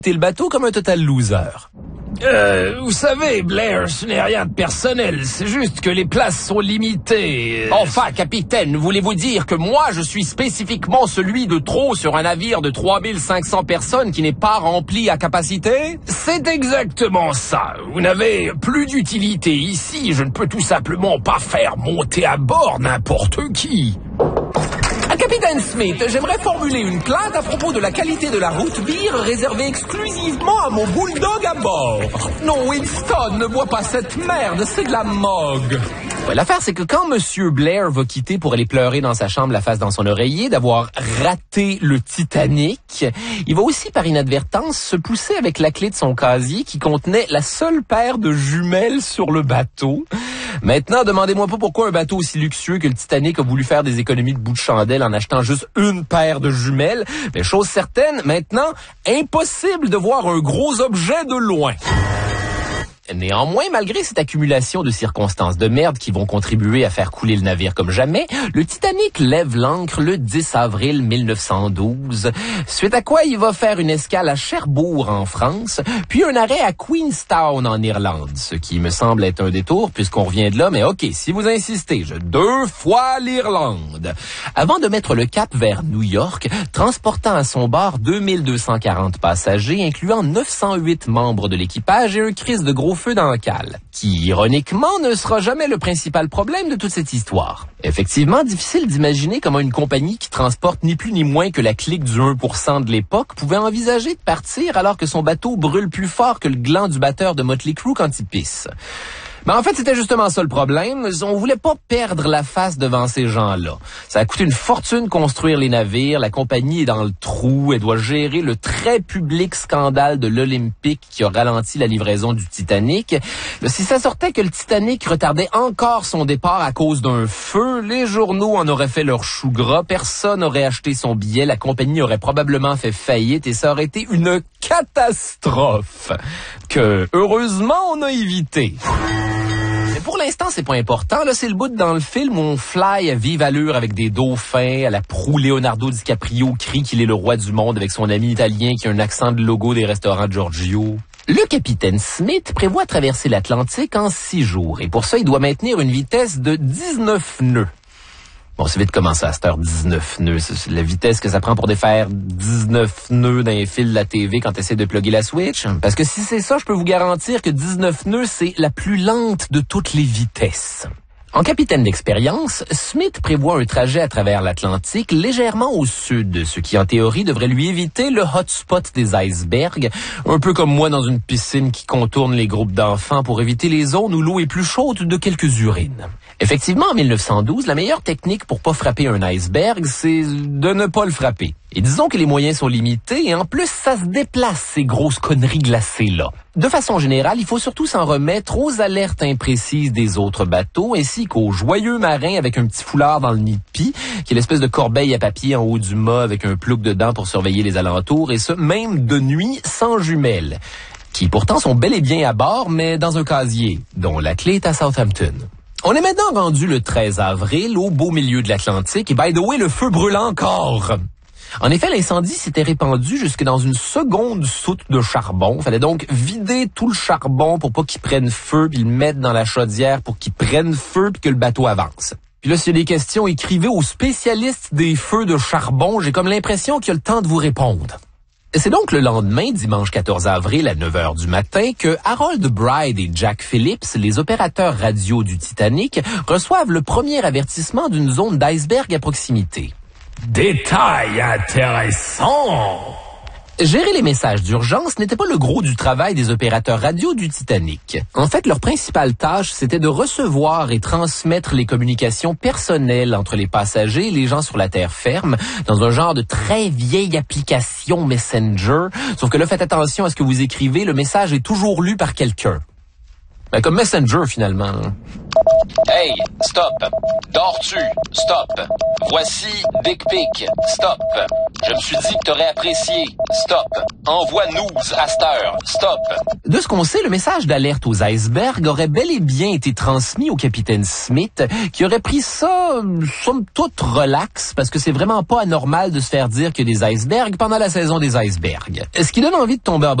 le bateau comme un total loser. Vous savez, Blair, ce n'est rien de personnel, c'est juste que les places sont limitées. Enfin, capitaine, voulez-vous dire que moi, je suis spécifiquement celui de trop sur un navire de 3500 personnes qui n'est pas rempli à capacité? C'est exactement ça. Vous n'avez plus d'utilité ici, je ne peux tout simplement pas faire monter à bord n'importe qui. Capitaine Smith, j'aimerais formuler une plainte à propos de la qualité de la route beer réservée exclusivement à mon bulldog à bord. Non, Winston, ne bois pas cette merde, c'est de la mogue. Ouais, l'affaire, c'est que quand Monsieur Blair va quitter pour aller pleurer dans sa chambre la face dans son oreiller d'avoir raté le Titanic, il va aussi par inadvertance se pousser avec la clé de son casier qui contenait la seule paire de jumelles sur le bateau. Maintenant, demandez-moi pas pourquoi un bateau aussi luxueux que le Titanic a voulu faire des économies de bout de chandelle en achetant juste une paire de jumelles. Mais chose certaine, maintenant, impossible de voir un gros objet de loin. Néanmoins, malgré cette accumulation de circonstances de merde qui vont contribuer à faire couler le navire comme jamais, le Titanic lève l'ancre le 10 avril 1912, suite à quoi il va faire une escale à Cherbourg en France, puis un arrêt à Queenstown en Irlande, ce qui me semble être un détour puisqu'on revient de là, mais ok, si vous insistez, 2 fois l'Irlande. Avant de mettre le cap vers New York, transportant à son bord 2240 passagers, incluant 908 membres de l'équipage et un Christ de gros feu dans le cale, qui, ironiquement, ne sera jamais le principal problème de toute cette histoire. Effectivement, difficile d'imaginer comment une compagnie qui transporte ni plus ni moins que la clique du 1% de l'époque pouvait envisager de partir alors que son bateau brûle plus fort que le gland du batteur de Motley Crue quand il pisse. Mais en fait, c'était justement ça le problème. On voulait pas perdre la face devant ces gens-là. Ça a coûté une fortune construire les navires. La compagnie est dans le trou. Elle doit gérer le très public scandale de l'Olympique qui a ralenti la livraison du Titanic. Si ça sortait que le Titanic retardait encore son départ à cause d'un feu, les journaux en auraient fait leur chou gras. Personne n'aurait acheté son billet. La compagnie aurait probablement fait faillite et ça aurait été une catastrophe que, heureusement, on a évité. Pour l'instant, c'est pas important. Là, c'est le bout dans le film où on fly à vive allure avec des dauphins, à la proue Leonardo DiCaprio crie qu'il est le roi du monde avec son ami italien qui a un accent de logo des restaurants Giorgio. Le capitaine Smith prévoit traverser l'Atlantique en 6 jours et pour ça, il doit maintenir une vitesse de 19 nœuds. Bon, c'est vite commencé à cette heure, 19 nœuds. C'est la vitesse que ça prend pour défaire 19 nœuds dans les fils de la TV quand tu essaies de plugger la Switch. Parce que si c'est ça, je peux vous garantir que 19 nœuds, c'est la plus lente de toutes les vitesses. En capitaine d'expérience, Smith prévoit un trajet à travers l'Atlantique légèrement au sud, ce qui en théorie devrait lui éviter le hotspot des icebergs, un peu comme moi dans une piscine qui contourne les groupes d'enfants pour éviter les zones où l'eau est plus chaude de quelques urines. Effectivement, en 1912, la meilleure technique pour pas frapper un iceberg, c'est de ne pas le frapper. Et disons que les moyens sont limités et en plus, ça se déplace, ces grosses conneries glacées-là. De façon générale, il faut surtout s'en remettre aux alertes imprécises des autres bateaux ainsi qu'aux joyeux marins avec un petit foulard dans le nid de pie, qui est l'espèce de corbeille à papier en haut du mât avec un plouc dedans pour surveiller les alentours et ce, même de nuit sans jumelles, qui pourtant sont bel et bien à bord, mais dans un casier, dont la clé est à Southampton. On est maintenant rendu le 13 avril, au beau milieu de l'Atlantique, et by the way, le feu brûle encore. En effet, l'incendie s'était répandu jusque dans une seconde soute de charbon. Fallait donc vider tout le charbon pour pas qu'il prenne feu, puis le mettre dans la chaudière pour qu'il prenne feu, puis que le bateau avance. Puis là, s'il y a des questions, écrivez aux spécialistes des feux de charbon. J'ai comme l'impression qu'il y a le temps de vous répondre. C'est donc le lendemain, dimanche 14 avril à 9h du matin, que Harold Bride et Jack Phillips, les opérateurs radio du Titanic, reçoivent le premier avertissement d'une zone d'iceberg à proximité. Détail intéressant! Gérer les messages d'urgence n'était pas le gros du travail des opérateurs radio du Titanic. En fait, leur principale tâche, c'était de recevoir et transmettre les communications personnelles entre les passagers et les gens sur la terre ferme dans un genre de très vieille application Messenger. Sauf que là, faites attention à ce que vous écrivez, le message est toujours lu par quelqu'un. Ben, comme Messenger, finalement. Hey, stop. Dors-tu? Stop. Voici Dick Pic. Stop. Je me suis dit que t'aurais apprécié. Stop. Envoie news à cette heure. Stop. De ce qu'on sait, le message d'alerte aux icebergs aurait bel et bien été transmis au capitaine Smith, qui aurait pris ça, somme toute, relax, parce que c'est vraiment pas anormal de se faire dire qu'il y a des icebergs pendant la saison des icebergs. Ce qui donne envie de tomber en bas